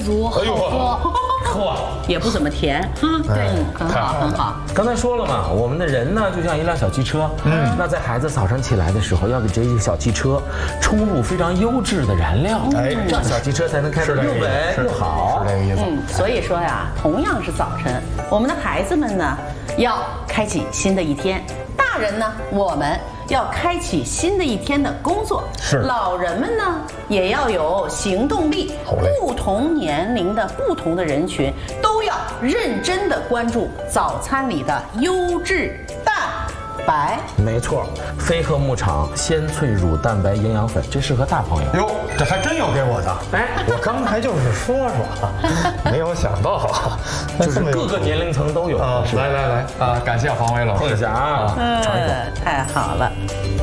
足，好喝。 嚯， 也不怎么甜，对，很好，很好。 刚才说了嘛，我们的人呢就像一辆小汽车，那在孩子早晨起来的时候，要给这一小汽车充入非常优质的燃料，这样小汽车才能开得又稳又好。 是这个意思。 所以说呀，同样是早晨，我们的孩子们呢要开启新的一天，大人呢我们要开启新的一天的工作，老人们呢也要有行动力。不同年龄的不同的人群都要认真的关注早餐里的优质蛋白。 没错，飞鹤牧场鲜脆乳蛋白营养粉，这适合大朋友。 哟，这还真有给我的。哎，我刚才就是说说，没有想到， 就是各个年龄层都有啊。 来啊，感谢黄伟老师。 碰一下啊，尝一口， 太好了。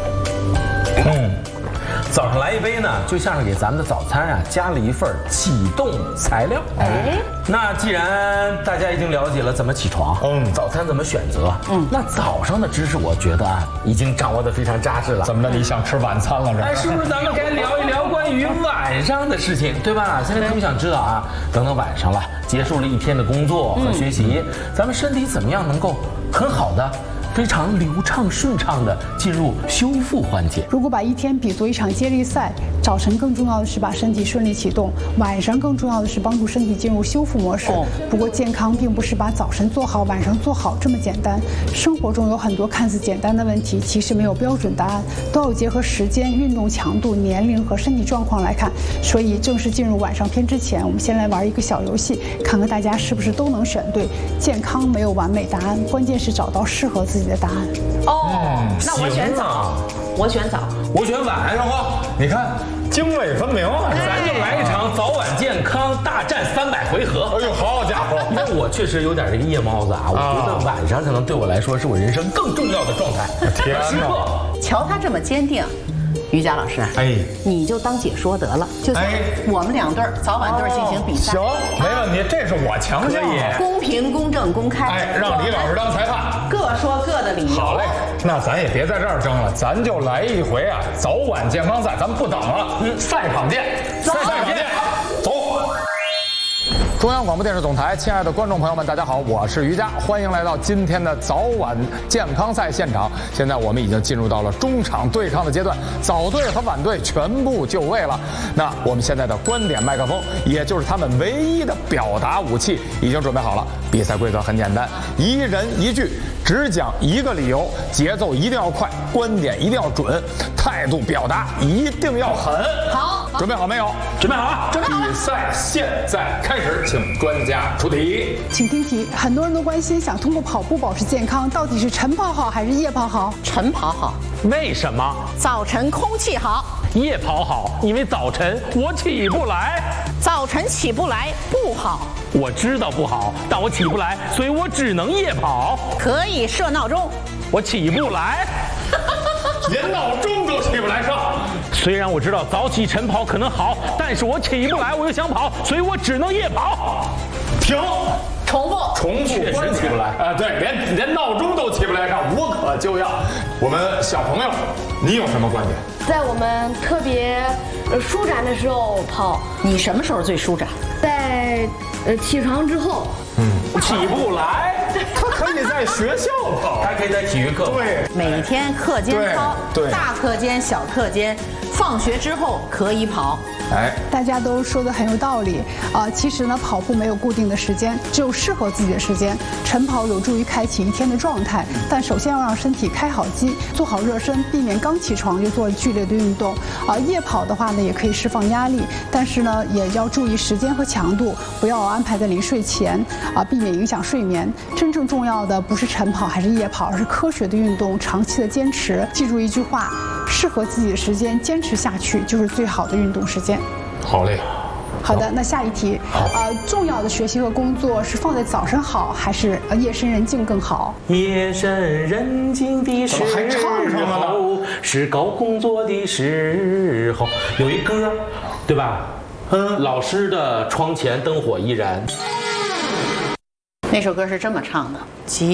早上来一杯呢，就像是给咱们的早餐啊加了一份启动材料。那既然大家已经了解了怎么起床，早餐怎么选择，那早上的知识我觉得啊已经掌握得非常扎实了。 怎么的？你想吃晚餐了？ 哎，是不是咱们该聊一聊关于晚上的事情，对吧？现在特别想知道啊，等到晚上了，结束了一天的工作和学习，咱们身体怎么样能够很好的非常流畅顺畅地进入修复环节。 如果把一天比作一场接力赛，早晨更重要的是把身体顺利启动，晚上更重要的是帮助身体进入修复模式。不过健康并不是把早晨做好晚上做好这么简单，生活中有很多看似简单的问题，其实没有标准答案，都要结合时间、运动强度、年龄和身体状况来看。所以正式进入晚上篇之前，我们先来玩一个小游戏，看看大家是不是都能选对。健康没有完美答案，关键是找到适合自己的答案。 那我选早，我选早， 我选晚。然后你看，泾渭分明啊！ 咱就来一场早晚健康大战300回合。 哎呦，好家伙！ 因为我确实有点这个夜猫子啊，我觉得晚上可能对我来说是我人生更重要的状态。 天哪！ 瞧他这么坚定。于佳老师，你就当解说得了，就我们2对早晚队进行比赛。 行，没问题，这是我强项。 公平、公正、公开。 让李老师当裁判， 各说各的理由。 好嘞，那咱也别在这儿争了，咱就来一回啊早晚健康赛，咱们不等了，赛场见，赛场见，走。中央广播电视总台，亲爱的观众朋友们，大家好，我是于佳，欢迎来到今天的早晚健康赛现场。现在我们已经进入到了中场对抗的阶段，早队和晚队全部就位了。那我们现在的观点麦克风，也就是他们唯一的表达武器，已经准备好了。比赛规则很简单，一人一句，只讲一个理由，节奏一定要快，观点一定要准，态度表达一定要狠。 好， 准备好没有？ 准备好了， 准备好了。 比赛现在开始，请专家出题。 请听题，很多人都关心，想通过跑步保持健康，到底是晨跑好还是夜跑好？ 晨跑好。 为什么？ 早晨空气好。 夜跑好，因为早晨我起不来。 早晨起不来不好。 我知道不好，但我起不来，所以我只能夜跑。 可以设闹钟。 我起不来。 连闹钟都起不来上。 虽然我知道早起晨跑可能好，但是我起不来，我又想跑，所以我只能夜跑。 停。 重复， 确实起不来啊！对，连闹钟都起不来上，无可救药。我们小朋友，你有什么观点？ 在我们特别舒展的时候跑。 你什么时候最舒展？ 在起床之后。 起不来。 他可以在学校跑， 还可以在体育课。 对， 每天课间操， 对， 大课间、小课间，放学之后可以跑。 大家都说的很有道理其实呢，跑步没有固定的时间，只有适合自己的时间。晨跑有助于开启一天的状态，但首先要让身体开好机，做好热身，避免刚起床就做了剧烈的运动。夜跑的话呢，也可以释放压力，但是呢，也要注意时间和强度，不要安排在临睡前避免影响睡眠。真正重要的不是晨跑还是夜跑，而是科学的运动，长期的坚持。记住一句话，适合自己的时间，坚持下去就是最好的运动时间。 好嘞。 好的，那下一题，重要的学习和工作是放在早上好，还是夜深人静更好？ 夜深人静的时候，是搞工作的时候。有一歌，对吧？老师的窗前灯火依然。 那首歌是这么唱的。